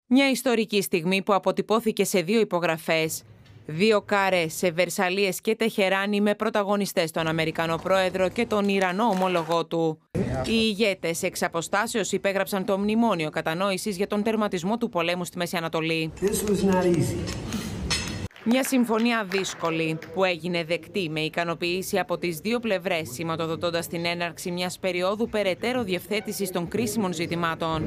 Μια ιστορική στιγμή που αποτυπώθηκε σε 2 υπογραφές. 2 κάρες σε Βερσαλίες και Τεχεράνη με πρωταγωνιστές τον Αμερικανό πρόεδρο και τον Ιρανό ομόλογό του. Οι ηγέτες εξ αποστάσεως υπέγραψαν το μνημόνιο κατανόησης για τον τερματισμό του πολέμου στη Μέση Ανατολή. Μια συμφωνία δύσκολη που έγινε δεκτή με ικανοποίηση από τις 2 πλευρές, σηματοδοτώντας την έναρξη μιας περίοδου περαιτέρω διευθέτησης των κρίσιμων ζητημάτων.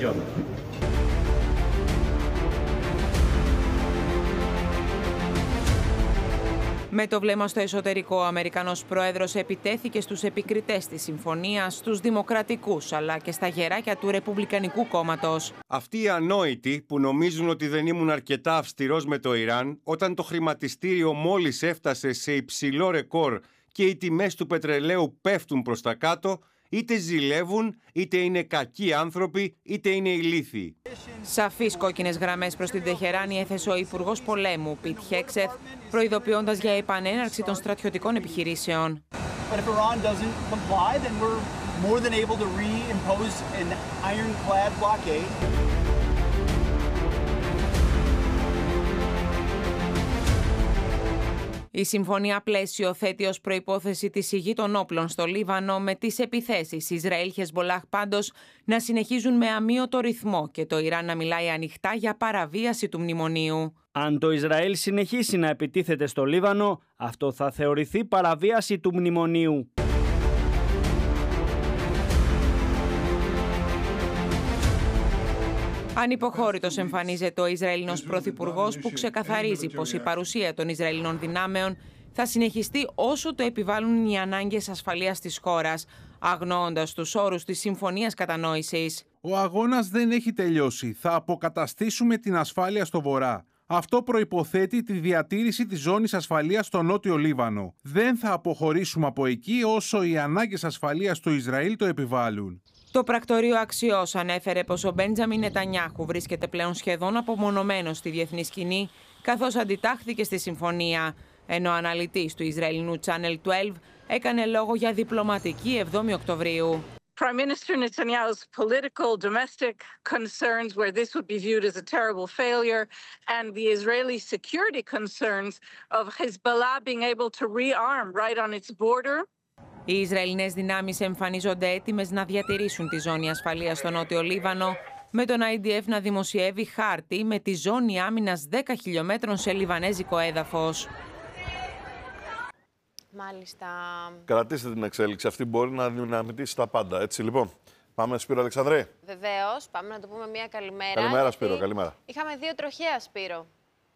Με το βλέμμα στο εσωτερικό, ο Αμερικανός πρόεδρος επιτέθηκε στους επικριτές της συμφωνίας, στους δημοκρατικούς, αλλά και στα γεράκια του Ρεπουμπλικανικού κόμματος. Αυτοί οι ανόητοι που νομίζουν ότι δεν ήμουν αρκετά αυστηρός με το Ιράν, όταν το χρηματιστήριο μόλις έφτασε σε υψηλό ρεκόρ και οι τιμές του πετρελαίου πέφτουν προς τα κάτω, είτε ζηλεύουν, είτε είναι κακοί άνθρωποι, είτε είναι ηλίθιοι. Σαφείς κόκκινες γραμμές προς την Τεχεράνη έθεσε ο Υπουργός Πολέμου, Πιτ Χέξεθ, προειδοποιώντας για επανέναρξη των στρατιωτικών επιχειρήσεων. Η συμφωνία πλαίσιο θέτει ως προϋπόθεση τη σιγή των όπλων στο Λίβανο, με τις επιθέσεις Ισραήλ-Χεσμολάχ πάντως να συνεχίζουν με αμείωτο ρυθμό και το Ιράν να μιλάει ανοιχτά για παραβίαση του μνημονίου. Αν το Ισραήλ συνεχίσει να επιτίθεται στο Λίβανο, αυτό θα θεωρηθεί παραβίαση του μνημονίου. Ανυποχώρητος εμφανίζεται ο Ισραηλινός πρωθυπουργός, που ξεκαθαρίζει πως η παρουσία των Ισραηλινών δυνάμεων θα συνεχιστεί όσο το επιβάλλουν οι ανάγκες ασφαλείας της χώρας, αγνοώντας τους όρους της Συμφωνίας Κατανόησης. Ο αγώνας δεν έχει τελειώσει. Θα αποκαταστήσουμε την ασφάλεια στο βορρά. Αυτό προϋποθέτει τη διατήρηση της ζώνης ασφαλείας στο νότιο Λίβανο. Δεν θα αποχωρήσουμε από εκεί όσο οι ανάγκες ασφαλείας του Ισραήλ το επιβάλλουν. Το πρακτορείο Αξιός ανέφερε πως ο Μπέντζαμιν Νετανιάχου βρίσκεται πλέον σχεδόν απομονωμένος στη διεθνή σκηνή, καθώς αντιτάχθηκε στη συμφωνία, ενώ ο αναλυτής του Ισραηλινού Channel 12 έκανε λόγο για διπλωματική 7η Οκτωβρίου. Prime Minister Netanyahu's political, domestic concerns, where this would be viewed as a terrible failure, and the Israeli security concerns of Hezbollah being able to rearm right on its border. Οι Ισραηλινές δυνάμεις εμφανίζονται έτοιμες να διατηρήσουν τη ζώνη ασφαλείας στο νότιο Λίβανο, με τον IDF να δημοσιεύει χάρτη με τη ζώνη άμυνας 10 χιλιόμετρων σε λιβανέζικο έδαφος. Μάλιστα. Κρατήστε την εξέλιξη. Αυτή μπορεί να δυναμητήσει τα πάντα. Έτσι, λοιπόν. Πάμε, Σπύρο Αλεξανδρέ. Βεβαίως. Πάμε να του πούμε μια καλημέρα. Καλημέρα, Σπύρο. Καλημέρα. Είχαμε 2 τροχαία, Σπύρο.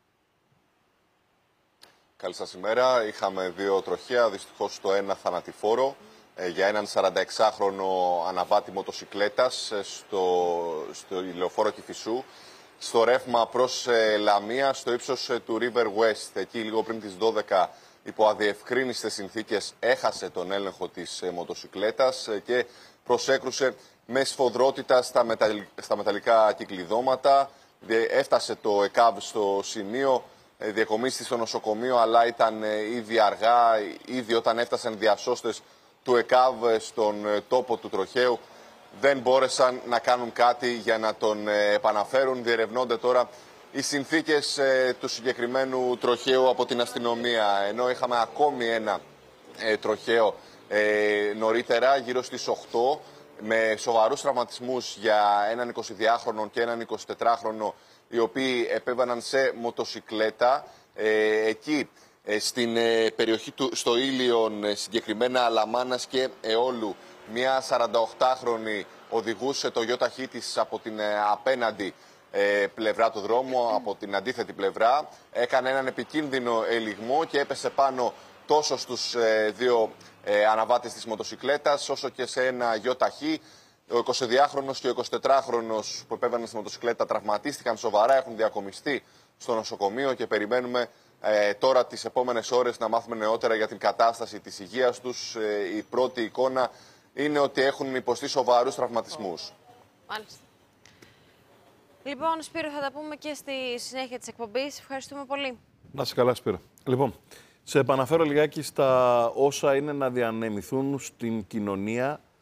Καλή σας ημέρα. Είχαμε 2 τροχαία, δυστυχώς το ένα θανατηφόρο για έναν 46χρονο αναβάτη μοτοσικλέτας στο ηλεοφόρο Κηφισού, στο ρεύμα προς Λαμία, στο ύψος του River West. Εκεί λίγο πριν τις 12, υπό αδιευκρίνιστες συνθήκες, έχασε τον έλεγχο της μοτοσικλέτας και προσέκρουσε με σφοδρότητα στα μεταλλικά κυκλειδώματα. Έφτασε το ΕΚΑΒ στο σημείο, διακομίστη στο νοσοκομείο, αλλά ήταν ήδη αργά. Ήδη όταν έφτασαν διασώστες του ΕΚΑΒ στον τόπο του τροχαίου, δεν μπόρεσαν να κάνουν κάτι για να τον επαναφέρουν. Διερευνώνται τώρα οι συνθήκες του συγκεκριμένου τροχαίου από την αστυνομία. Ενώ είχαμε ακόμη ένα τροχαίο νωρίτερα, γύρω στις 8, με σοβαρούς τραυματισμούς για έναν 22χρονο και έναν 24χρονο, οι οποίοι επέβαιναν σε μοτοσικλέτα. Εκεί στην περιοχή στο Ήλιον, συγκεκριμένα Αλαμάνας και Εόλου, μια 48χρονη οδηγούσε το γιοταχή της από την απέναντι πλευρά του δρόμου, από την αντίθετη πλευρά. Έκανε έναν επικίνδυνο ελιγμό και έπεσε πάνω τόσο στους 2 αναβάτες της μοτοσικλέτας, όσο και σε ένα γιοταχή. Ο 22χρονος και ο 24χρονος που επέβαιναν στη μοτοσικλέτα τραυματίστηκαν σοβαρά, έχουν διακομιστεί στο νοσοκομείο και περιμένουμε τώρα τις επόμενες ώρες να μάθουμε νεότερα για την κατάσταση της υγείας τους. Η πρώτη εικόνα είναι ότι έχουν υποστεί σοβαρούς τραυματισμούς. Μάλιστα. Λοιπόν, Σπύρο, θα τα πούμε και στη συνέχεια της εκπομπής. Ευχαριστούμε πολύ. Να είσαι καλά, Σπύρο. Λοιπόν, σε επαναφέρω λιγάκι στα όσα είναι να διανεμηθούν στην κοινωνία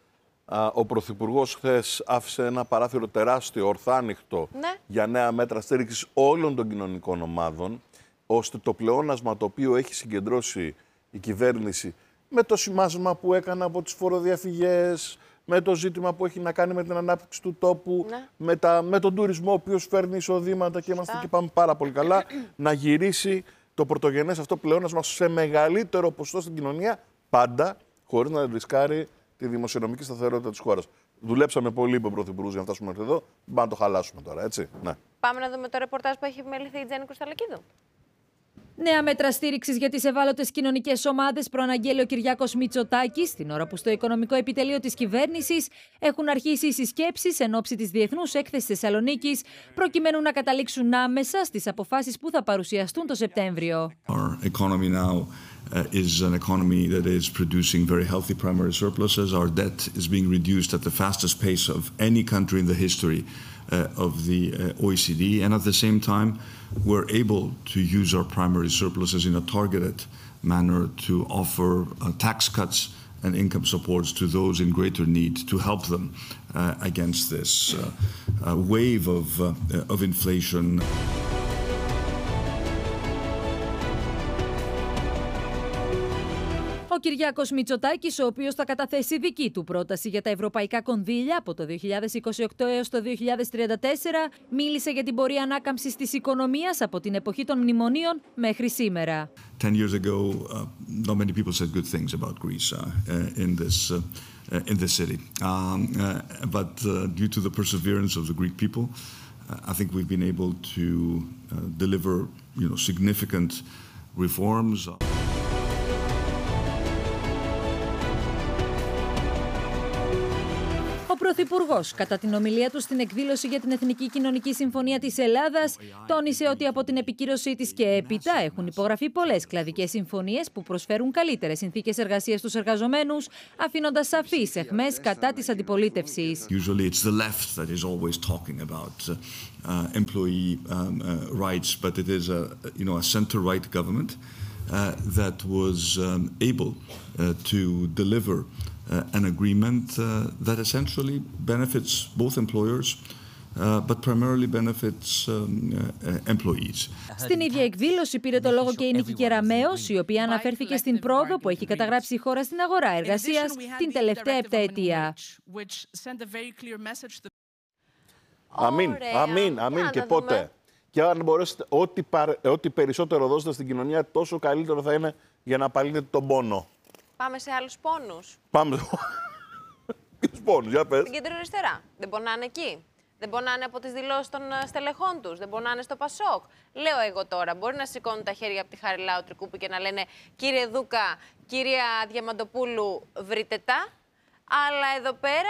Ο Πρωθυπουργός χθες άφησε ένα παράθυρο τεράστιο, ορθάνυχτο, για νέα μέτρα στήριξης όλων των κοινωνικών ομάδων, ώστε το πλεόνασμα το οποίο έχει συγκεντρώσει η κυβέρνηση με το σημάζεμα που έκανε από τις φοροδιαφυγές, με το ζήτημα που έχει να κάνει με την ανάπτυξη του τόπου, με τον τουρισμό ο οποίος φέρνει εισοδήματα και είμαστε και πάμε πάρα πολύ καλά, να γυρίσει το πρωτογενές αυτό πλεόνασμα σε μεγαλύτερο ποσοστό στην κοινωνία, πάντα χωρίς να ρισκάρει τη δημοσιονομική σταθερότητα της χώρας. Δουλέψαμε πολύ, είπε ο Πρωθυπουργός, για να φτάσουμε μέχρι εδώ. Πάμε να το χαλάσουμε τώρα, έτσι. Ναι. Πάμε να δούμε το ρεπορτάζ που έχει επιμεληθεί η Τζέννη Κρουσταλακίδου. Νέα μέτρα στήριξης για τις ευάλωτες κοινωνικές ομάδες προαναγγέλει ο Κυριάκος Μητσοτάκης, την ώρα που στο Οικονομικό Επιτελείο της Κυβέρνησης έχουν αρχίσει οι συσκέψεις εν ώψη της Διεθνούς Έκθεσης Θεσσαλονίκης, προκειμένου να καταλήξουν άμεσα στις αποφάσεις που θα παρουσιαστούν το Σεπτέμβριο. Is an economy that is producing very healthy primary surpluses. Our debt is being reduced at the fastest pace of any country in the history of the OECD. And at the same time, we're able to use our primary surpluses in a targeted manner to offer tax cuts and income supports to those in greater need to help them against this wave of inflation. Ο Κυριάκος Μητσοτάκης, ο οποίος θα καταθέσει δική του πρόταση για τα ευρωπαϊκά κονδύλια από το 2028 έως το 2034, μίλησε για την πορεία ανάκαμψης της οικονομίας από την εποχή των μνημονίων μέχρι σήμερα. 10 years ago, not many people said good things about Greece in this city. But due to the perseverance of the Greek people, I think we've been able to deliver, significant reforms. Ο Πρωθυπουργός, κατά την ομιλία του στην εκδήλωση για την Εθνική Κοινωνική Συμφωνία της Ελλάδας, τόνισε ότι από την επικύρωσή της και έπειτα έχουν υπογραφεί πολλές κλαδικές συμφωνίες που προσφέρουν καλύτερες συνθήκες εργασίας στους εργαζομένους, αφήνοντας σαφείς αιχμές κατά της αντιπολίτευσης. Usually it's the left that is always talking about employee rights, but it is a center-right government that was able to deliver an agreement that essentially benefits both employers, but primarily benefits employees. Στην ίδια εκδήλωση πήρε το λόγο και η Νίκη Κεραμέως, η οποία αναφέρθηκε στην πρόοδο που έχει καταγράψει η χώρα στην αγορά εργασίας την τελευταία επταετία. Αμήν και πότε. Και αν μπορέσετε, ό,τι περισσότερο δώσετε στην κοινωνία, τόσο καλύτερο θα είναι για να απαλύνετε τον πόνο. Πάμε σε άλλους πόνους. Πάμε. Ποιους πόνους, για πες. Στην κεντροαριστερά. Δεν πονάνε εκεί. Δεν πονάνε από τις δηλώσεις των στελεχών τους. Δεν πονάνε στο Πασόκ. Λέω εγώ τώρα, μπορεί να σηκώνουν τα χέρια από τη Χαριλάου Τρικούπη και να λένε «Κύριε Δούκα, κυρία Διαμαντοπούλου, βρείτε τα». Αλλά εδώ πέρα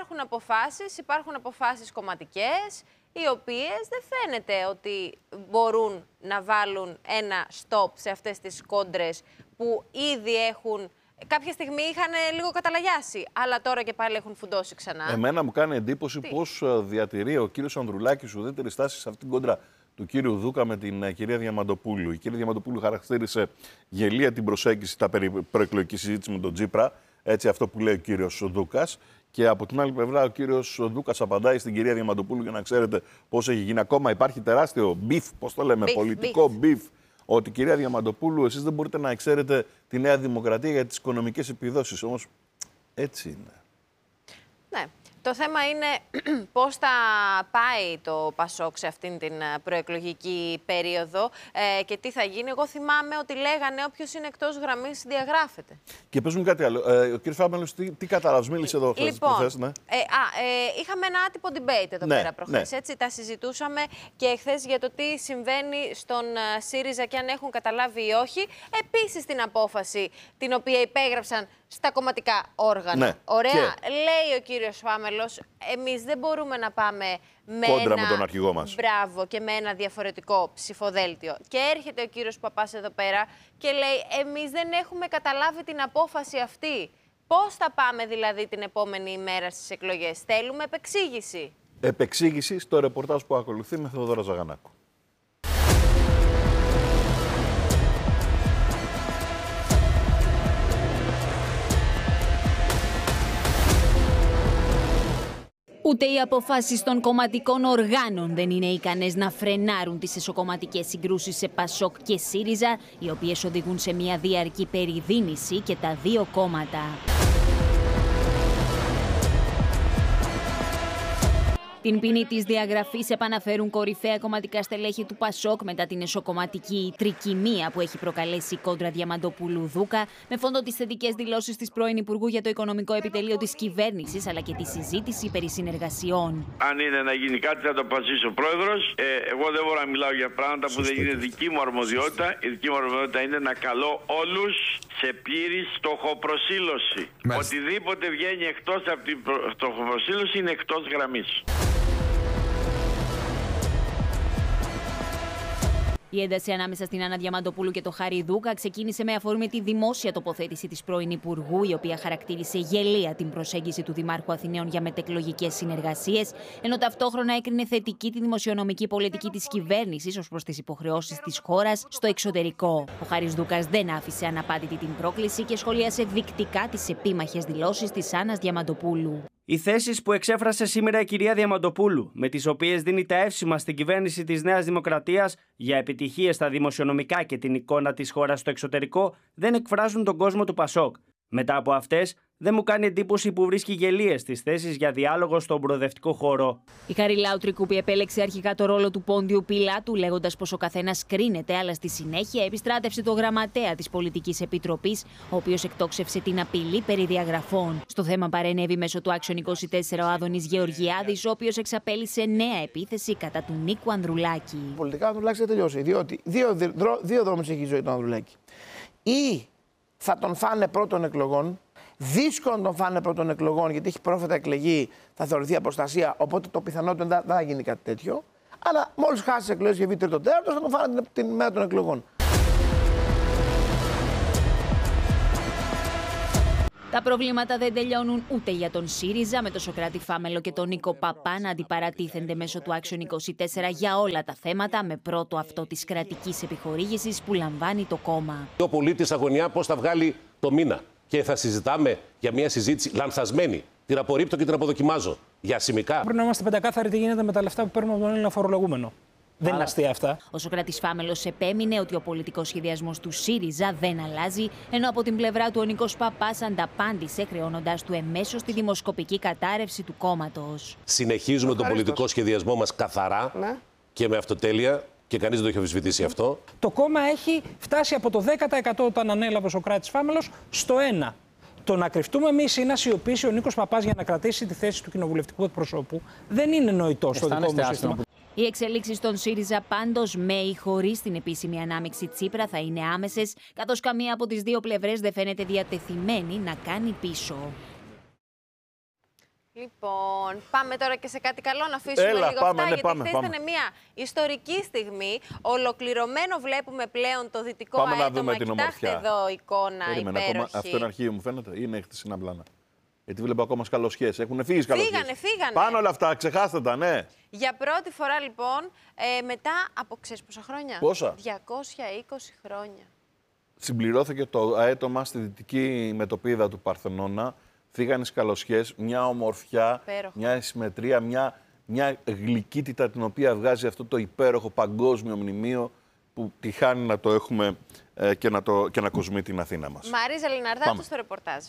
υπάρχουν αποφάσεις κομματικές, οι οποίες δεν φαίνεται ότι μπορούν να βάλουν ένα stop σε αυτές τις κόντρες που ήδη έχουν. Κάποια στιγμή είχαν λίγο καταλαγιάσει, αλλά τώρα και πάλι έχουν φουντώσει ξανά. Εμένα μου κάνει εντύπωση πώς διατηρεί ο κύριος Ανδρουλάκης ουδέτερη στάση σε αυτήν την κόντρα του κύριου Δούκα με την κυρία Διαμαντοπούλου. Η κυρία Διαμαντοπούλου χαρακτήρισε γελία την προσέγγιση, τα προεκλογική συζήτηση με τον Τσίπρα, έτσι αυτό που λέει ο κύριος Δούκας. Και από την άλλη πλευρά, ο κύριος Δούκας απαντάει στην κυρία Διαμαντοπούλου για να ξέρετε πώς έχει γίνει. Ακόμα υπάρχει τεράστιο μπιφ, πώς το λέμε, πολιτικό μπιφ. Ότι κυρία Διαμαντοπούλου, εσείς δεν μπορείτε να εξαίρετε τη Νέα Δημοκρατία για τις οικονομικές επιδόσεις. Όμως έτσι είναι. Ναι. Το θέμα είναι πώς θα πάει το Πασόκ σε αυτήν την προεκλογική περίοδο και τι θα γίνει. Εγώ θυμάμαι ότι λέγανε όποιος είναι εκτός γραμμής διαγράφεται. Και πες μου κάτι άλλο. Ο κ. Φάμελος τι κατάλαβες, μίλησε εδώ προχθές, ναι. Είχαμε ένα άτυπο debate εδώ πέρα προχθές. Ναι. Έτσι, τα συζητούσαμε και χθες για το τι συμβαίνει στον ΣΥΡΙΖΑ και αν έχουν καταλάβει ή όχι. Επίσης την απόφαση την οποία υπέγραψαν στα κομματικά όργανα. Ναι. Ωραία. Και λέει ο κύριος Φάμελος, εμείς δεν μπορούμε να πάμε κόντρα με τον αρχηγό μας. Μπράβο, και με ένα διαφορετικό ψηφοδέλτιο. Και έρχεται ο κύριος Παπάς εδώ πέρα και λέει, εμείς δεν έχουμε καταλάβει την απόφαση αυτή. Πώς θα πάμε δηλαδή την επόμενη ημέρα στις εκλογές? Θέλουμε επεξήγηση. Επεξήγηση στο ρεπορτάζ που ακολουθεί με Θεοδόρα Ζαγανάκου. Ούτε οι αποφάσεις των κομματικών οργάνων δεν είναι ικανές να φρενάρουν τις εσωκομματικές συγκρούσεις σε Πασόκ και ΣΥΡΙΖΑ, οι οποίες οδηγούν σε μια διαρκή περιδίνηση και τα δύο κόμματα. Την ποινή της διαγραφής επαναφέρουν κορυφαία κομματικά στελέχη του Πασόκ μετά την εσωκομματική τρικυμία που έχει προκαλέσει η κόντρα Διαμαντοπούλου-Δούκα, με φόντο τις θετικές δηλώσεις της πρώην Υπουργού για το οικονομικό επιτελείο της κυβέρνησης, αλλά και τη συζήτηση περί συνεργασιών. Αν είναι να γίνει κάτι, θα το αποφασίσει ο πρόεδρος. Εγώ δεν μπορώ να μιλάω για πράγματα που δεν είναι δική μου αρμοδιότητα. Η δική μου αρμοδιότητα είναι να καλώ όλους σε πλήρη στοχοπροσήλωση. Οτιδήποτε βγαίνει εκτός από την στοχοπροσήλωση είναι εκτός γραμμής. Η ένταση ανάμεσα στην Άννα Διαμαντοπούλου και το Χάρη Δούκα ξεκίνησε με αφορμή τη δημόσια τοποθέτηση της πρώην Υπουργού, η οποία χαρακτήρισε γελία την προσέγγιση του Δημάρχου Αθηναίων για μετεκλογικές συνεργασίες, ενώ ταυτόχρονα έκρινε θετική τη δημοσιονομική πολιτική της κυβέρνησης ως προς τις υποχρεώσεις της χώρας στο εξωτερικό. Ο Χάρης Δούκας δεν άφησε αναπάντητη την πρόκληση και σχολίασε δεικτικά τις επίμαχες δηλώσεις της Άννας Διαμαντοπούλου. Οι θέσεις που εξέφρασε σήμερα η κυρία Διαμαντοπούλου, με τις οποίες δίνει τα εύσημα στην κυβέρνηση της Νέας Δημοκρατίας για επιτυχίες στα δημοσιονομικά και την εικόνα της χώρας στο εξωτερικό, δεν εκφράζουν τον κόσμο του Πασόκ. Μετά από αυτές, δεν μου κάνει εντύπωση που βρίσκει γελίες στις θέσεις για διάλογο στον προοδευτικό χώρο. Η Χαριλάου Τρικούπη επέλεξε αρχικά το ρόλο του Πόντιου Πιλάτου, λέγοντας πως ο καθένας κρίνεται, αλλά στη συνέχεια επιστράτευσε το γραμματέα της Πολιτικής Επιτροπής, ο οποίος εκτόξευσε την απειλή περί διαγραφών. Στο θέμα παρενέβη μέσω του Action 24 ο Άδωνης Γεωργιάδης, ο οποίος εξαπέλυσε νέα επίθεση κατά του Νίκου Ανδρουλάκη. Πολιτικά ο Ανδρουλάκης δεν τελειώσει, διότι δύο δρόμους έχει η ζωή του Ανδρουλάκη. Ή θα τον φάνε πρώτων εκλογών. Δύσκολο να τον φάνε πρώτων εκλογών, γιατί έχει πρόσφατα εκλεγεί, θα θεωρηθεί αποστασία. Οπότε το πιθανότερο δεν θα γίνει κάτι τέτοιο. Αλλά μόλις χάσει τις εκλογές και βγει τρίτο τέταρτο, θα τον φάνε την ημέρα των εκλογών. Τα προβλήματα δεν τελειώνουν ούτε για τον ΣΥΡΙΖΑ, με τον Σωκράτη Φάμελο και τον Νίκο Παπά να αντιπαρατίθενται μέσω του Action 24 για όλα τα θέματα, με πρώτο αυτό της κρατικής επιχορήγησης που λαμβάνει το κόμμα. Ο πολίτης αγωνιά πώς θα βγάλει το μήνα. Και θα συζητάμε για μια συζήτηση λανθασμένη. Την απορρίπτω και την αποδοκιμάζω. Για ασημικά. Πρέπει να είμαστε πεντακάθαροι τι γίνεται με τα λεφτά που παίρνουμε από τον Έλληνα φορολογούμενο. Δεν είναι αστεία αυτά. Ο Σωκράτης Φάμελος επέμεινε ότι ο πολιτικός σχεδιασμός του ΣΥΡΙΖΑ δεν αλλάζει, ενώ από την πλευρά του ο Νίκος Παπάς ανταπάντησε, χρεώνοντας του εμέσως τη δημοσκοπική κατάρρευση του κόμματος. Συνεχίζουμε τον πολιτικό σχεδιασμό μας καθαρά και με αυτοτέλεια. Και κανείς δεν το έχει αμφισβητήσει αυτό. Το κόμμα έχει φτάσει από το 10% όταν ανέλαβε ο Σωκράτης Φάμελος στο 1%. Το να κρυφτούμε εμείς ή να σιωπήσει ο Νίκος Παπάς για να κρατήσει τη θέση του κοινοβουλευτικού εκπροσώπου δεν είναι νοητό στο δικό μου σύστημα. Οι εξελίξεις των ΣΥΡΙΖΑ πάντως, με ή χωρίς την επίσημη ανάμειξη Τσίπρα, θα είναι άμεσες, καθώς καμία από τις δύο πλευρές δεν φαίνεται διατεθειμένη να κάνει πίσω. Λοιπόν, πάμε τώρα και σε κάτι καλό, να αφήσουμε λίγο αυτά, γιατί χθες ήταν μια ιστορική στιγμή. Ολοκληρωμένο βλέπουμε πλέον το δυτικό αέτομα. Κοιτάξτε εδώ εικόνα υπέροχη. Αυτό είναι αρχείο μου φαίνεται ή είναι χτεσινά πλάνα? Γιατί βλέπω ακόμα σκαλοσιές. Έχουν φύγει σκαλοσιές. Φύγανε. Πάνω όλα αυτά, ξεχάστε τα, ναι. Για πρώτη φορά λοιπόν, μετά από ξέρεις πόσα χρόνια? Πόσα? 220 χρόνια. Συμπληρώθηκε το αέτομα στη δυτική μετωπίδα του Παρθενώνα. Φύγανε σκαλοσιές, μια ομορφιά, μια συμμετρία, μια γλυκύτητα την οποία βγάζει αυτό το υπέροχο παγκόσμιο μνημείο που τυχάνει να το έχουμε και να κοσμεί την Αθήνα μας. Μαρίζα Λιναρδάτου στο ρεπορτάζ.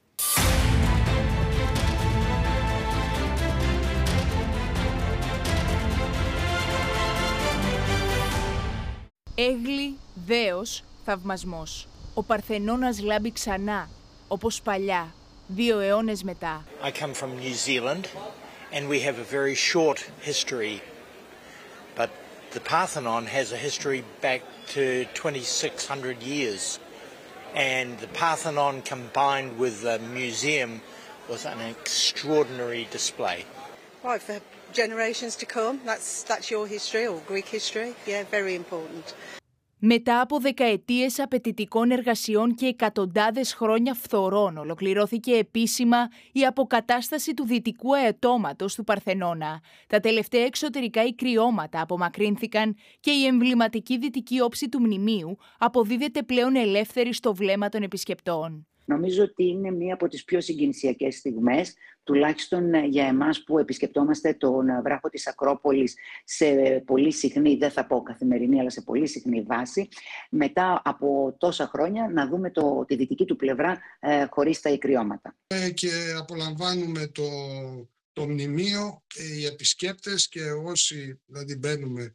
Έγλη, δέος, θαυμασμός. Ο Παρθενώνας λάμπει ξανά, όπως παλιά. 2 αιώνες μετά. I come from New Zealand and we have a very short history. But the Parthenon has a history back to 2600 years. And the Parthenon combined with the museum was an extraordinary display. Right, for generations to come, that's your history or Greek history. Yeah, very important. Μετά από δεκαετίες απαιτητικών εργασιών και εκατοντάδες χρόνια φθορών, ολοκληρώθηκε επίσημα η αποκατάσταση του δυτικού αετώματος του Παρθενώνα. Τα τελευταία εξωτερικά ικριώματα απομακρύνθηκαν και η εμβληματική δυτική όψη του μνημείου αποδίδεται πλέον ελεύθερη στο βλέμμα των επισκεπτών. Νομίζω ότι είναι μία από τις πιο συγκινησιακές στιγμές, τουλάχιστον για εμάς που επισκεπτόμαστε τον βράχο της Ακρόπολης σε πολύ συχνή, δεν θα πω καθημερινή, αλλά σε πολύ συχνή βάση, μετά από τόσα χρόνια να δούμε τη δυτική του πλευρά χωρίς τα ικριώματα. Και απολαμβάνουμε το μνημείο, οι επισκέπτες και όσοι δηλαδή μπαίνουμε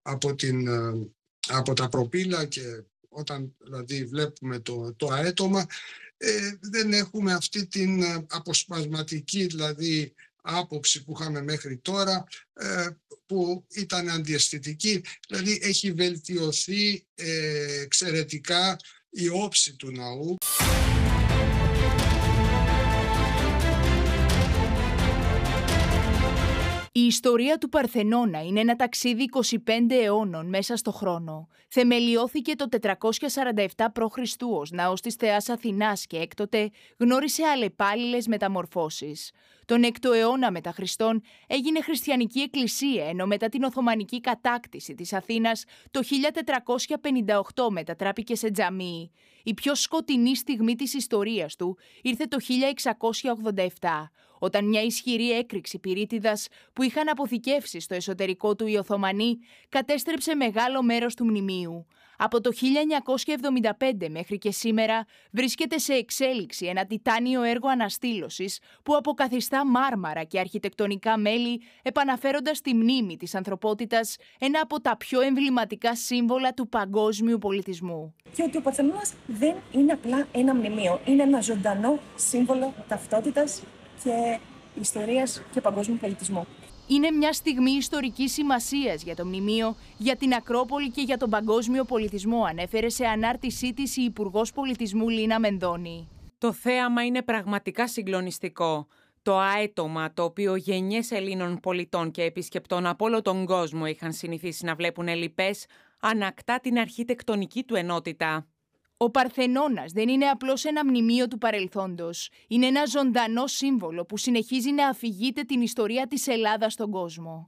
από τα προπύλα και όταν δηλαδή βλέπουμε το αέτωμα, δεν έχουμε αυτή την αποσπασματική δηλαδή άποψη που είχαμε μέχρι τώρα, που ήταν αντιαισθητική. Δηλαδή έχει βελτιωθεί εξαιρετικά η όψη του ναού. Η ιστορία του Παρθενώνα είναι ένα ταξίδι 25 αιώνων μέσα στο χρόνο. Θεμελιώθηκε το 447 π.Χ. ως ναός της θεάς Αθηνάς και έκτοτε γνώρισε αλλεπάλληλες μεταμορφώσεις. Τον 6ο αιώνα μετά Χριστόν έγινε χριστιανική εκκλησία, ενώ μετά την Οθωμανική κατάκτηση της Αθήνας το 1458 μετατράπηκε σε τζαμί. Η πιο σκοτεινή στιγμή της ιστορίας του ήρθε το 1687, όταν μια ισχυρή έκρηξη πυρίτιδας που είχαν αποθηκεύσει στο εσωτερικό του οι Οθωμανοί κατέστρεψε μεγάλο μέρος του μνημείου. Από το 1975 μέχρι και σήμερα βρίσκεται σε εξέλιξη ένα τιτάνιο έργο αναστήλωσης που αποκαθιστά μάρμαρα και αρχιτεκτονικά μέλη, επαναφέροντας τη μνήμη της ανθρωπότητας, ένα από τα πιο εμβληματικά σύμβολα του παγκόσμιου πολιτισμού. Και ότι ο Παρθενώνας δεν είναι απλά ένα μνημείο, είναι ένα ζωντανό σύμβολο ταυτότητας και ιστορίας και παγκόσμιου πολιτισμού. Είναι μια στιγμή ιστορικής σημασίας για το μνημείο, για την Ακρόπολη και για τον παγκόσμιο πολιτισμό, ανέφερε σε ανάρτησή της η Υπουργός Πολιτισμού Λίνα Μενδώνη. Το θέαμα είναι πραγματικά συγκλονιστικό. Το αέτωμα, το οποίο γενιές Ελλήνων πολιτών και επισκεπτών από όλο τον κόσμο είχαν συνηθίσει να βλέπουν ελλειπές, ανακτά την αρχιτεκτονική του ενότητα. Ο Παρθενώνας δεν είναι απλώς ένα μνημείο του παρελθόντος. Είναι ένα ζωντανό σύμβολο που συνεχίζει να αφηγείται την ιστορία της Ελλάδας στον κόσμο.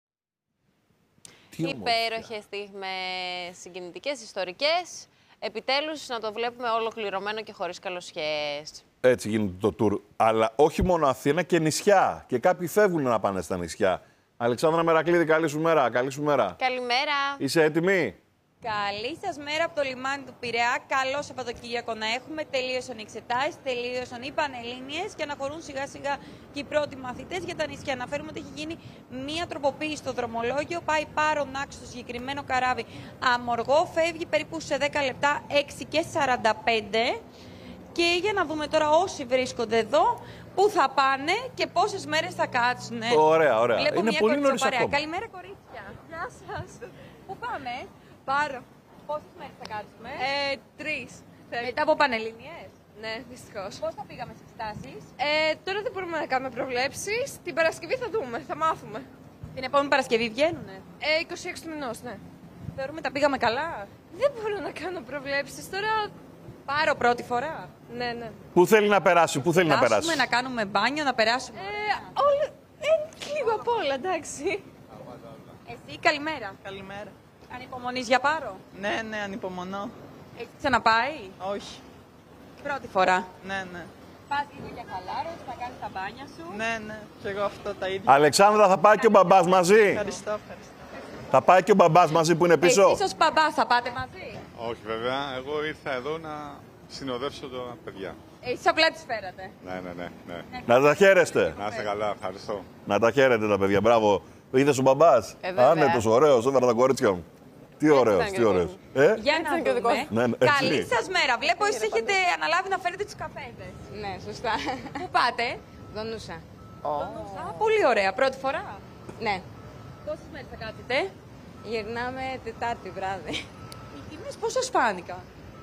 Υπέροχες στιγμές, συγκινητικές, ιστορικές. Επιτέλους να το βλέπουμε ολοκληρωμένο και χωρίς καλοσχέσεις. Έτσι γίνεται το τουρ. Αλλά όχι μόνο Αθήνα και νησιά. Και κάποιοι φεύγουν να πάνε στα νησιά. Αλεξάνδρα Μερακλήδη, καλή σου μέρα. Καλή σου μέρα. Καλημέρα. Είσαι έτοιμη? Καλή σας μέρα από το λιμάνι του Πειραιά. Καλό Σαββατοκύριακο να έχουμε. Τελείωσαν οι εξετάσεις, τελείωσαν οι πανελλήνιες και αναχωρούν σιγά σιγά και οι πρώτοι μαθητές για τα νησιά. Αναφέρουμε ότι έχει γίνει μία τροποποίηση στο δρομολόγιο. Πάει Πάρο Νάξο στο συγκεκριμένο καράβι Αμοργό. Φεύγει περίπου σε 10 λεπτά, 6:45. Και για να δούμε τώρα όσοι βρίσκονται εδώ, πού θα πάνε και πόσες μέρες θα κάτσουν. Ωραία, ωραία. Βλέπω είναι μια πολύ νωρίς ακόμα. Καλημέρα, κορίτσια. Γεια σας. Πού πάμε? Πάρο. Πόσες μέρες θα κάτσουμε? 3. Μετά από πανελλήνιες? Ναι, δυστυχώς. Πώς θα πήγαμε στις εξετάσεις? Τώρα δεν μπορούμε να κάνουμε προβλέψεις. Την Παρασκευή θα δούμε, θα μάθουμε. Την επόμενη Παρασκευή βγαίνουνε? 26 του μηνός, ναι. Θεωρούμε τα πήγαμε καλά. Δεν μπορώ να κάνω προβλέψεις τώρα. Πάρω πρώτη φορά. Ναι, ναι. Πού θέλει να περάσει, πού θέλει να περάσει? Να κάνουμε μπάνιο, να περάσουμε. Λίγο απ' όλα, εντάξει. Εσύ, καλημέρα. Καλημέρα. Ανυπομονείς για Πάρο? Ναι, ναι, ανυπομονώ. Έχεις ξαναπάει? Όχι. Πρώτη φορά. Ναι, ναι. Πας λίγο για χαλάρωση, θα κάνεις τα μπάνια σου. Ναι, ναι. Και εγώ αυτό τα ίδια. Αλεξάνδρα, θα πάει και ο μπαμπάς μαζί? Ευχαριστώ, ευχαριστώ. Θα πάει και ο μπαμπάς μαζί που είναι πίσω? Εσείς ως μπαμπάς θα πάτε μαζί? Όχι βέβαια, εγώ ήρθα εδώ να συνοδεύσω τα παιδιά. Εσείς απλά τις φέρατε? Ναι. Να τα χαίρεστε. Να είστε καλά, ευχαριστώ. Να τα χαίρετε τα παιδιά, μπράβο. Είδες ο μπαμπάς? Άνετος, ωραίος, έφερα τα κορίτσια μου. Τι ωραίος, τι ωραίος. Για να δούμε. Ναι, καλή σας μέρα. Βλέπω εσείς έχετε αναλάβει να φέρετε τις καφέδες. Ναι, σωστά. Πού πάτε? Δονούσα. Πολύ ωραία. Πρώτη φορά? Ναι. Πόσες μέρες θα κάτσετε? Γυρνάμε Τετάρτη βράδυ. Οι τιμές πώς σας φάνηκαν?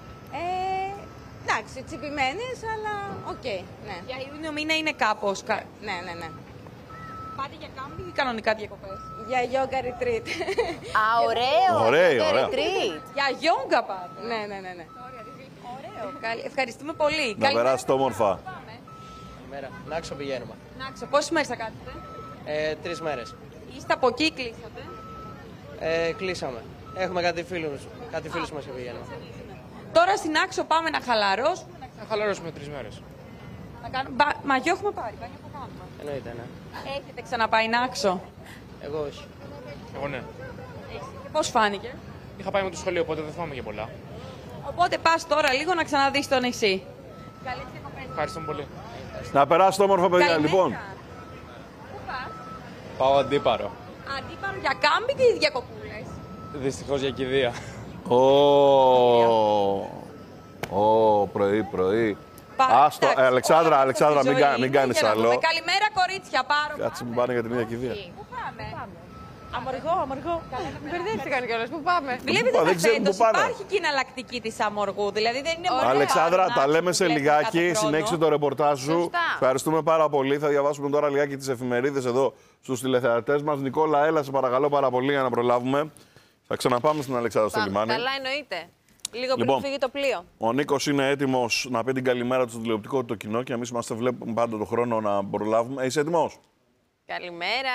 Εντάξει, τσιπημένες, αλλά οκ. Ναι. Για Ιούνιο μήνα είναι κάπως. Ναι. Πάτε για κάμπινγκ ή κανονικά διακοπές? Για yoga retreat. Ωραίο! Ωραία. Για γιόγκα πάτε? Ναι. Ωραίο. Ευχαριστούμε πολύ. Να περάσετε όμορφα. Καλημέρα. Νάξο πηγαίνουμε. Νάξο, πόσες μέρες θα κάτσετε? 3 μέρες. Είστε από εκεί, κλείσατε? Κλείσαμε. Έχουμε κάτι φίλους μας και πηγαίνουμε. Τώρα στην Άξο πάμε να χαλαρώσουμε, να Θα χαλαρώσουμε 3 μέρες. Μαγιό έχουμε πάρει, μπάνιο θα κάνουμε. Εννοείται, ναι. Έχετε ξαναπάει Νάξο? Εγώ όχι. Εγώ ναι. Και πώς φάνηκε? Είχα πάει με το σχολείο, οπότε δεν θυμάμαι και πολλά. Οπότε πας τώρα λίγο να ξαναδείς το νησί. Καλή διακοπές. Ευχαριστώ πολύ. Να περάσετε όμορφα, παιδιά. Καλημέρα. Λοιπόν. Πού πας? Πάω Αντίπαρο. Αντίπαρο για κάμπινγκ ή διακοπούλες? Δυστυχώς για κηδεία. Πρωί. Άστο, Αλεξάνδρα, μην κάνεις άλλο. Καλημέρα, κορίτσια, πάρω. Κάτσε μου πάνε για την ίδια κηδεία. Πού πάμε? Αμοργό. Μην μπερδεύτηκαν κιόλας. Πού πάμε? Βλέπετε φέτος υπάρχει και εναλλακτική της Αμοργού. Δηλαδή δεν είναι μόνο. Αλεξάνδρα, τα λέμε σε λιγάκι. Συνέχισε το ρεπορτάζ σου. Ευχαριστούμε πάρα πολύ. Θα διαβάσουμε τώρα λιγάκι τις εφημερίδες εδώ στους τηλεθεατές μας. Νικόλα, έλα, σε παρακαλώ πάρα πολύ για να προλάβουμε. Θα ξαναπάμε στην Αλεξάνδρα στο λιμάνι. Καλά, εννοείται. Λίγο πριν φύγει το πλοίο. Ο Νίκος είναι έτοιμος να πει την καλημέρα του στο τηλεοπτικό το κοινό και εμείς βλέπουμε πάντα τον χρόνο να προλάβουμε. Είσαι έτοιμος? Καλημέρα.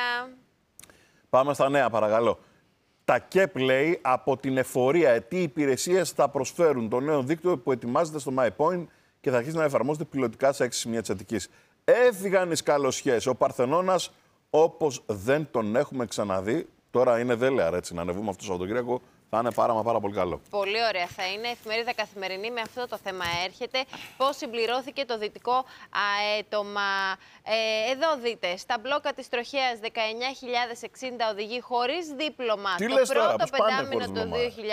Πάμε στα νέα, παρακαλώ. Τα ΚΕΠ λέει από την εφορία τι υπηρεσίες θα προσφέρουν το νέο δίκτυο που ετοιμάζεται στο MyPoint και θα αρχίσει να εφαρμόζεται πιλωτικά σε 6 σημεία της Αττικής. Έφυγαν οι σκαλοσιές. Ο Παρθενώνας όπως δεν τον έχουμε ξαναδεί. Τώρα είναι δέλεαρ, έτσι, να ανεβούμε αυτό το Σαββατοκύριακο. Θα είναι πάρα πολύ καλό. Πολύ ωραία θα είναι. Εφημερίδα Καθημερινή με αυτό το θέμα έρχεται. Πώς συμπληρώθηκε το δυτικό αέτομα. Εδώ δείτε, στα μπλόκα της τροχέας 19.060 οδηγοί χωρίς δίπλωμα. Τι το πρώτο πεντάμινο του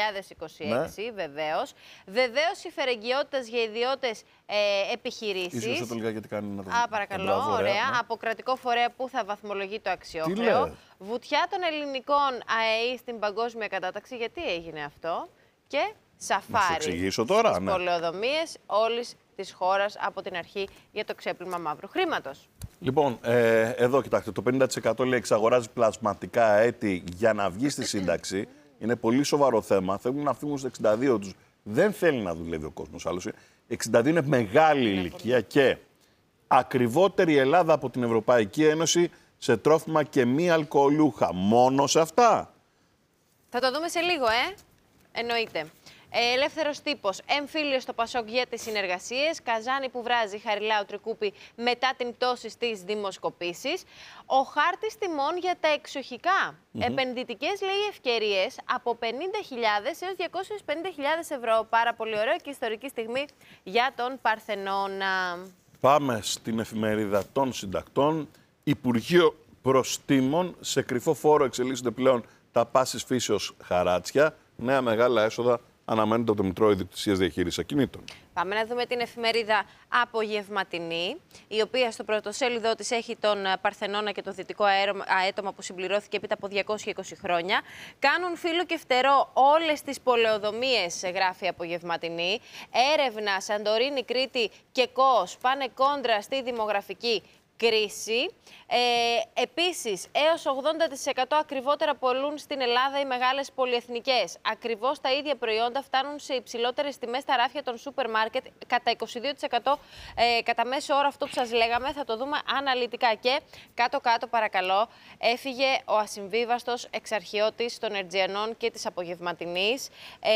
2026, βεβαίως. Βεβαίως υφερεγγιότητας για ιδιώτες επιχειρήσεις. Ίσως το λιγάκι γιατί κάνει να το παρακαλώ, ωραία. Ναι. Από κρατικό φορέα που θα βαθμολογεί το αξιόχρεο. Βουτιά των ελληνικών ΑΕΗ στην παγκόσμια κατάταξη. Γιατί έγινε αυτό? Και σαφάρι στις πολεοδομίες όλης της χώρας από την αρχή για το ξέπλυμα μαύρου χρήματος. Λοιπόν, εδώ κοιτάξτε, το 50% λέει εξαγοράζει πλασματικά έτη για να βγει στη σύνταξη. Είναι πολύ σοβαρό θέμα. Θέλουν να φύγουν στους 62 τους. Δεν θέλει να δουλεύει ο κόσμος άλλος. 62 είναι μεγάλη ηλικία και ακριβότερη Ελλάδα από την Ευρωπαϊκή Ένωση σε τρόφιμα και μη αλκοολούχα. Μόνο σε αυτά. Θα το δούμε σε λίγο, εννοείται. Ελεύθερος τύπος. Εμφύλιο στο Πασόκ για τις συνεργασίες. Καζάνι που βράζει Χαριλάου Τρικούπη μετά την πτώση στις δημοσκοπήσεις. Ο χάρτης τιμών για τα εξοχικά. Επενδυτικές, λέει, ευκαιρίες από 50.000 έως 250.000 ευρώ. Πάρα πολύ ωραίο και ιστορική στιγμή για τον Παρθενώνα. Πάμε στην εφημερίδα των συντακτών. Υπουργείο Προστήμων. Σε κρυφό φόρο εξελίσσονται πλέον τα πάσης φύσεως χαράτσια. Νέα μεγάλα έσοδα αναμένεται από το Μητρό Ιδιοκτησίας Διαχείρισης Ακινήτων. Πάμε να δούμε την εφημερίδα Απογευματινή, η οποία στο πρωτοσέλιδό της έχει τον Παρθενώνα και το δυτικό αέτομα που συμπληρώθηκε έπειτα από 220 χρόνια. Κάνουν φύλλο και φτερό όλες τις πολεοδομίες, γράφει Απογευματινή. Έρευνα, Σαντορίνη, Κρήτη και Κος πάνε κόντρα στη δημογραφική κρίση. Επίσης, έως 80% ακριβότερα πολλούν στην Ελλάδα οι μεγάλες πολυεθνικές. Ακριβώς τα ίδια προϊόντα φτάνουν σε υψηλότερες τιμές στα ράφια των σούπερ μάρκετ, κατά 22% κατά μέσο όρο. Αυτό που σας λέγαμε θα το δούμε αναλυτικά. Και κάτω-κάτω, παρακαλώ, έφυγε ο ασυμβίβαστος εξαρχιώτης των Ερτζιανών και της Απογευματινής.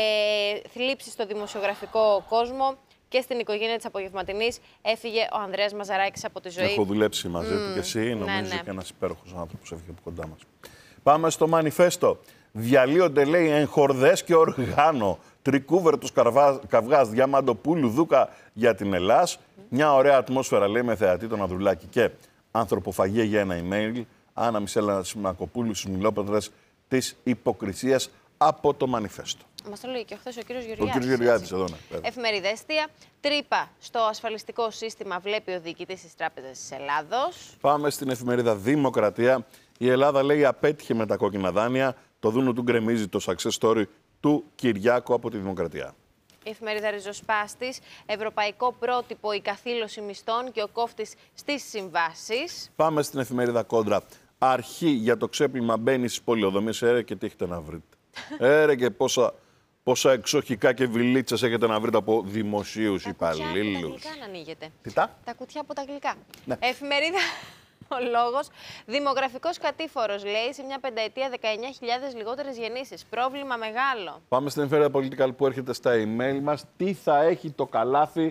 Θλίψη στο δημοσιογραφικό κόσμο. Και στην οικογένεια της Απογευματινής έφυγε ο Ανδρέας Μαζαράκης από τη ζωή. Έχω δουλέψει μαζί του και εσύ, νομίζω και ένας υπέροχος άνθρωπος έφυγε από κοντά μας. Πάμε στο μανιφέστο. Διαλύονται, λέει, εγχορδές και οργάνο. Τρικούβερτος καυγάς Διαμαντοπούλου Δούκα για την Ελλάς. Μια ωραία ατμόσφαιρα, λέει, με θεατή τον Ανδρουλάκη και ανθρωποφαγία για ένα email. Άννα Μισέλα Σιμακοπούλου στους μιλόπατρες της υποκρισίας από το μανιφέστο. Μας το λέει και χθες ο κύριος Γεωργιάδης. Ο κύριος Γεωργιάδης εδώ, ναι. Εφημερίδα Εστία. Τρύπα στο ασφαλιστικό σύστημα βλέπει ο διοικητής της Τράπεζας της Ελλάδος. Πάμε στην εφημερίδα Δημοκρατία. Η Ελλάδα, λέει, απέτυχε με τα κόκκινα δάνεια. Το Δούνο του γκρεμίζει το success story του Κυριάκου από τη Δημοκρατία. Η εφημερίδα Ριζοσπάστης. Ευρωπαϊκό πρότυπο, η καθήλωση μισθών και ο κόφτης στις συμβάσεις. Πάμε στην εφημερίδα Κόντρα. Αρχή για το ξέπλυμα μπαίνει στις πολεοδομίες. Και τι έχετε να βρείτε. Και πόσα εξοχικά και βιλίτσες έχετε να βρείτε από δημοσίους υπαλλήλους. Τα κουτιά από τα γλυκά να ανοίγετε. Τι τα κουτιά από τα γλυκά. Ναι. Εφημερίδα Ο Λόγος. Δημογραφικός κατήφορος, λέει, σε μια πενταετία 19.000 λιγότερες γεννήσεις. Πρόβλημα μεγάλο. Πάμε στην εφημερίδα Political που έρχεται στα email μας. Τι θα έχει το καλάθι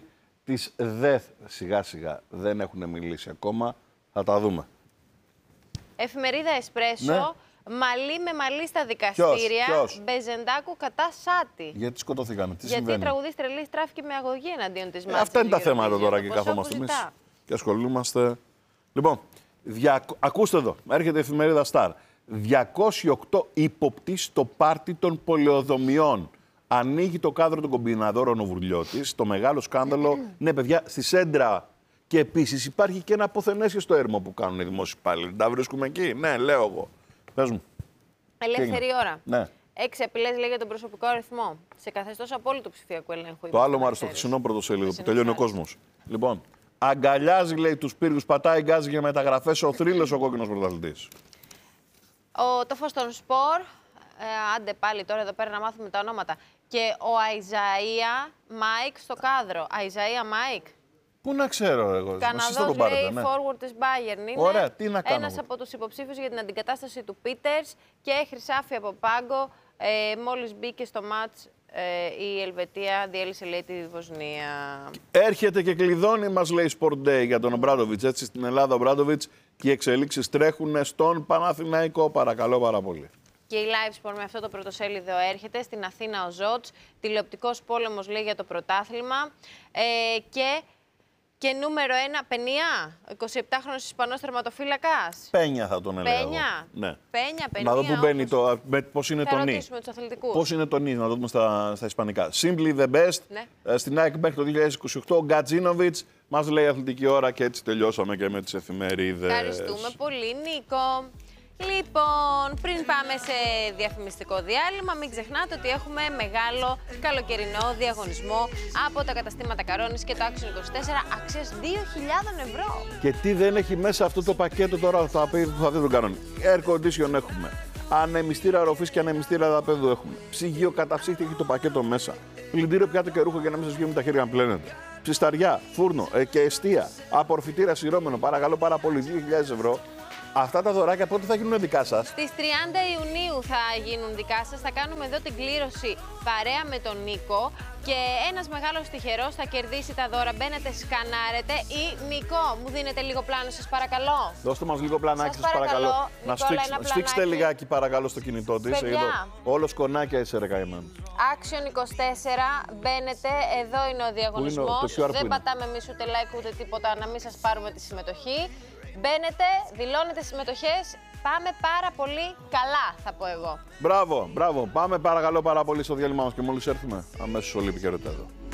Τις ΔΕΘ σιγά-σιγά δεν έχουν μιλήσει ακόμα. Θα τα δούμε. Εφημερίδα Εσπρέσο. Ναι. Μαλή με μαλή στα δικαστήρια. Ποιος? Μπεζεντάκου κατά Σάτι. Γιατί σκοτωθήκανε, τι Γιατί συμβαίνει? η τραγουδίστρια Λύση τράφηκε με αγωγή εναντίον της μάχης. Αυτά είναι τα θέματα τώρα και καθόμαστε εμείς και ασχολούμαστε. Λοιπόν, ακούστε εδώ, έρχεται η εφημερίδα Star. 208 ύποπτοι στο πάρτι των πολεοδομιών. Ανοίγει το κάδρο των κομπιναδόρων ο Βουρλιώτης, το μεγάλο σκάνδαλο. Ναι, παιδιά, στη Σέντρα. Και επίσης υπάρχει και ένα αποθενέσιο στο έρμο που κάνουν οι δημόσιοι υπάλληλοι. Τα βρίσκουμε εκεί. Ναι, λέω εγώ. Πες μου. Ελεύθερη ώρα. Ναι. 6 απειλές λέει για τον προσωπικό αριθμό. Σε καθεστώς απόλυτου ψηφιακού ελέγχου. Το άλλο μου άρεσε το χθεσινό πρωτοσέλιδο που τελειώνει ο κόσμος. Λοιπόν, αγκαλιάζει, λέει, τους πύργους, πατάει γκάζι για μεταγραφές. Ο θρύλος ο κόκκινος πρωταθλητής. Το φως των σπορ. Άντε πάλι τώρα εδώ πέρα να μάθουμε τα ονόματα. Και ο Αϊζαία Μάικ στο κάδρο. Αϊζαία Μάικ. Πού να ξέρω εγώ. Καναδός λέει forward της Bayern είναι. Ωραία, τι να κάνω. Ένας από τους υποψήφιους για την αντικατάσταση του Πίτερς και χρυσάφι από πάγκο. Μόλις μπήκε στο μάτς η Ελβετία διέλυσε λέει τη Βοσνία. Έρχεται και κλειδώνει, μας λέει Sport Day για τον Ομπράντοβιτς. Έτσι στην Ελλάδα ο Ομπράντοβιτς και οι εξελίξεις τρέχουν στον Παναθηναϊκό. Παρακαλώ πάρα πολύ. Και η Live Sport με αυτό το πρωτοσέλιδο έρχεται. Στην Αθήνα ο Ζότς. Τηλεοπτικός πόλεμος λέει για το πρωτάθλημα. Και νούμερο 1, Πενιά, 27χρονος Ισπανός τερματοφύλακας. Πένια θα τον έλεγα. Πένια. Ναι. Πένια. Να δω πού μπαίνει το. Πώς είναι το νι. Θα ρωτήσουμε τους αθλητικούς. Πώς είναι το νι, να το δούμε στα ισπανικά. Simply the best. Ναι. Στην ΑΕΚ μέχρι το 2028. Ο Γκατζίνοβιτς μας λέει αθλητική ώρα και έτσι τελειώσαμε και με τις εφημερίδες. Ευχαριστούμε πολύ, Νίκο. Λοιπόν, πριν πάμε σε διαφημιστικό διάλειμμα, μην ξεχνάτε ότι έχουμε μεγάλο καλοκαιρινό διαγωνισμό από τα καταστήματα Καρόνης και το Action 24 αξίας 2.000 ευρώ. Και τι δεν έχει μέσα αυτό το πακέτο τώρα, θα δείτε τον κανόνι. Air condition έχουμε. Ανεμιστήρα ροφής και ανεμιστήρα δαπέδου έχουμε. Ψυγείο καταψύχτη έχει το πακέτο μέσα. Πλυντήριο πιάτε και ρούχο για να μην σας βγαίνουν τα χέρια να πλένετε. Ψισταριά, φούρνο και εστία. Απορροφητήρα σειρώμενο, παρακαλώ πάρα πολύ, 2.000 ευρώ. Αυτά τα δωράκια πότε θα γίνουν δικά σας? Στις 30 Ιουνίου θα γίνουν δικά σας. Θα κάνουμε εδώ την κλήρωση παρέα με τον Νίκο και ένας μεγάλος τυχερός θα κερδίσει τα δώρα. Μπαίνετε, σκανάρετε ή Νίκο, μου δίνετε λίγο πλάνο σας παρακαλώ. Δώστε μας λίγο πλανάκι σας παρακαλώ. Να σφίξετε λιγάκι παρακαλώ στο κινητό της. Όλο σκονάκια είσαι ρε καημένο. Action 24, μπαίνετε, εδώ είναι ο διαγωνισμός. Δεν πατάμε εμείς ούτε like ούτε τίποτα να μην σας πάρουμε τη συμμετοχή. Μπαίνετε, δηλώνετε συμμετοχές, πάμε πάρα πολύ καλά, θα πω εγώ. Μπράβο, μπράβο. Πάμε παρακαλώ πάρα πολύ στο διάλειμμα μας και μόλις έρθουμε αμέσως όλοι επικαιρότητα εδώ.